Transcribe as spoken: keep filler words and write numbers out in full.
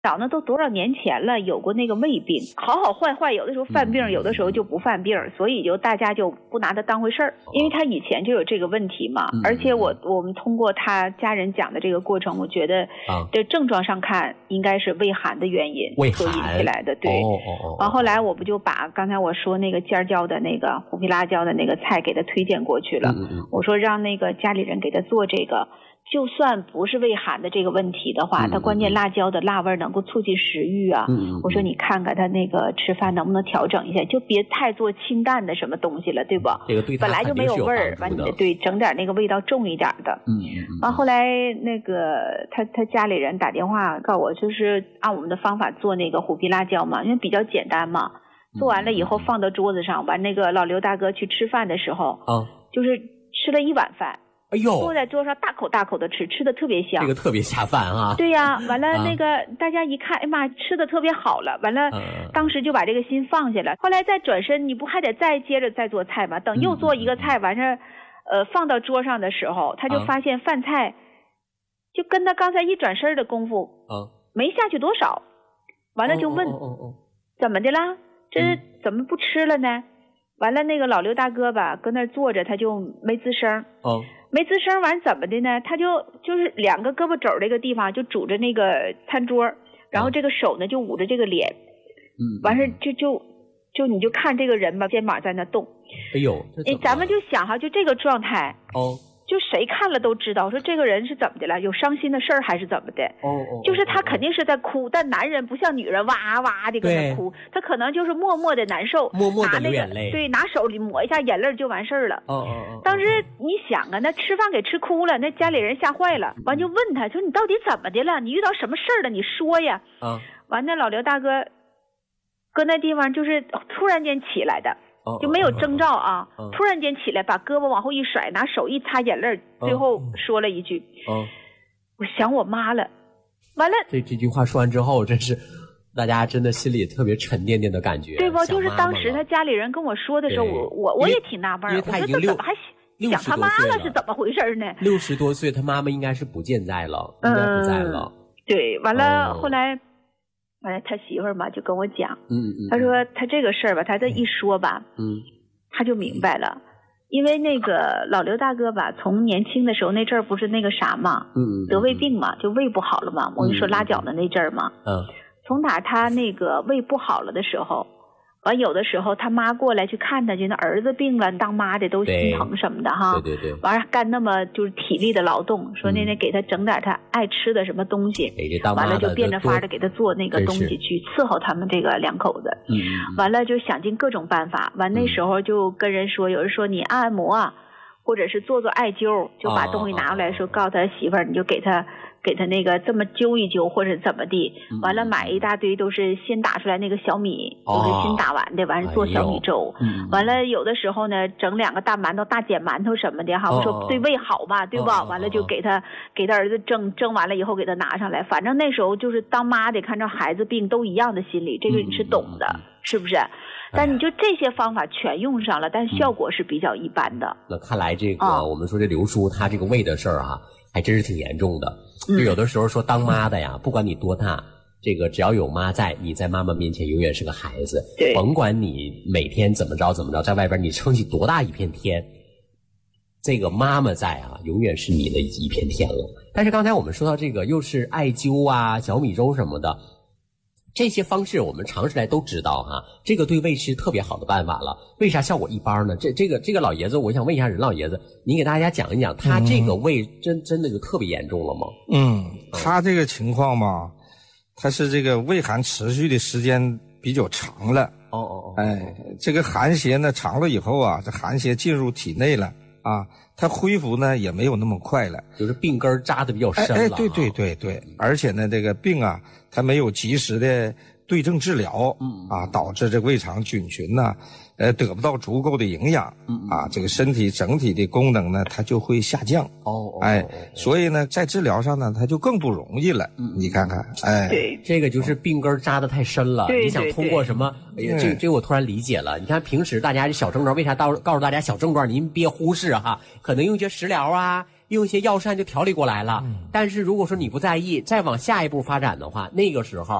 早呢都多少年前了，有过那个胃病，好好坏坏，有的时候犯病，有的时候就不犯病，所以就大家就不拿他当回事儿，因为他以前就有这个问题嘛。而且我我们通过他家人讲的这个过程，我觉得这症状上看应该是胃寒的原因所引起来的。对，完后来我不就把刚才我说那个尖椒的那个虎皮辣椒的那个菜给他推荐过去了，我说让那个家里人给他做这个。就算不是胃寒的这个问题的话，它关键辣椒的辣味能够促进食欲啊。嗯、我说你看看他那个吃饭能不能调整一下，就别太做清淡的什么东西了，对吧？ 这个对他本来就没有味儿，完你得对整点那个味道重一点的。嗯嗯。完后来那个他他家里人打电话告我，就是按我们的方法做那个虎皮辣椒嘛，因为比较简单嘛。做完了以后放到桌子上，完那个老刘大哥去吃饭的时候，啊，就是吃了一碗饭。 哎呦！ 坐在桌上大口大口的吃，吃的特别香。 这个特别下饭啊！ 对呀、啊，完了那个、啊、大家一看，哎妈，吃的特别好了。完了、嗯，当时就把这个心放下了。后来再转身，你不还得再接着再做菜吗？等又做一个菜，完事儿，呃，放到桌上的时候，他就发现饭菜就跟他刚才一转身的功夫，啊，没下去多少。完了就问，哦哦哦哦、怎么的啦？这怎么不吃了呢？完了，那个老刘大哥吧，搁那坐着，他就没吱声。哦。没吱声完怎么的呢？他就就是两个胳膊肘这个地方就拄着那个餐桌，然后这个手呢就捂着这个脸，嗯，完事就就就你就看这个人吧，肩膀在那动。 哎呦， 哎，咱们就想哈，就这个状态， 哦， 就谁看了都知道，说这个人是怎么的了，有伤心的事儿还是怎么的？哦哦，就是他肯定是在哭，但男人不像女人哇哇的跟他哭，他可能就是默默的难受， 默默的流眼泪， 对，拿手里抹一下眼泪就完事儿了。哦哦哦，当时你想啊，那吃饭给吃哭了，那家里人吓坏了，完就问他说你到底怎么的了？你遇到什么事儿了？你说呀。啊，完那老刘大哥搁那地方就是突然间起来的。就没有征兆啊、哦哦哦、突然间起来把胳膊往后一甩，拿手一擦眼泪，最后说了一句、哦、我想我妈了。完了这这句话说完之后，真是大家真的心里特别沉甸甸的感觉， 对不？就是当时他家里人跟我说的时候，我我我也挺纳闷， 因为他已经六还想他妈了是怎么回事呢？ 六十多岁他妈妈应该是不健在了，应该不在了、 嗯、对，完了、哦、后来完了，他媳妇儿嘛就跟我讲，嗯嗯，他说他这个事儿吧，他这一说吧，嗯，他就明白了，因为那个老刘大哥吧，从年轻的时候那阵儿不是那个啥嘛，嗯，得胃病嘛，就胃不好了嘛，我跟你说拉脚的那阵儿嘛，嗯，从哪他那个胃不好了的时候，完有的时候他妈过来去看他去，那儿子病了，当妈的都心疼什么的哈， 对对对， 完了干那么就是体力的劳动，说那那给他整点他爱吃的什么东西， 嗯、 完了就变着法的给他做那个东西去伺候他们这个两口子，嗯，完了就想尽各种办法，完那时候就跟人说，有人说你按按摩啊，或者是做做艾灸，就把东西拿过来说，告诉他媳妇儿，你就给他。给他那个这么揪一揪或者怎么地，完了买一大堆都是先打出来那个小米，都是新打完的，完了做小米粥，完了有的时候呢整两个大馒头大碱馒头什么的哈，我说对胃好嘛，对吧？完了就给他给他儿子蒸蒸完了以后给他拿上来，反正那时候就是当妈的看着孩子病都一样的心理，这个你是懂的，是不是？但你就这些方法全用上了，但效果是比较一般的。 那看来这个我们说这刘叔他这个胃的事儿哈，还真是挺严重的。就有的时候说当妈的呀，不管你多大，这个只要有妈在，你在妈妈面前永远是个孩子。 对， 甭管你每天怎么着怎么着，在外边你撑起多大一片天，这个妈妈在啊，永远是你的一片天了。但是刚才我们说到这个，又是艾灸啊、小米粥什么的，这些方式我们常识来都知道哈，这个对胃是特别好的办法了。为啥效果一般呢？这这个这个老爷子，我想问一下任老爷子，您给大家讲一讲，他这个胃真、嗯、真的就特别严重了吗？ 嗯，他这个情况嘛，他是这个胃寒持续的时间比较长了。哦哦哦，哎，这个寒邪呢长了以后啊，这寒邪进入体内了啊，它恢复呢也没有那么快了， 就是病根扎得比较深了。 哎，哎对对对对，而且呢，这个病啊，它没有及时的对症治疗，嗯啊，导致这胃肠菌群呢，呃，得不到足够的营养，嗯啊，这个身体整体的功能呢，它就会下降。哦，哎，所以呢，在治疗上呢，它就更不容易了。嗯，你看看，哎， 对， 这个就是病根扎得太深了。 对， 你想通过什么？哎呀，这这我突然理解了。你看平时大家小症状，为啥到告诉大家小症状您别忽视哈？可能用一些食疗啊。 用一些药膳就调理过来了。嗯、但是如果说你不在意，再往下一步发展的话，那个时候